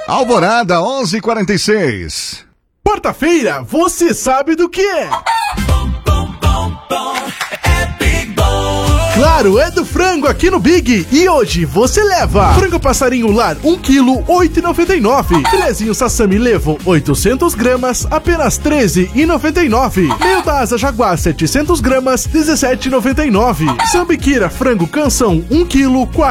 Alvorada, 11h46. Quarta-feira, você sabe do que é? Claro, é do frango aqui no Big. E hoje você leva frango passarinho lar 1 kg, 8,99. Filezinho Sassami Levo 800 gramas, apenas 13,99. Meio da asa Jaguar 700 gramas, 17,99. Sambiquira frango canção 1 kg,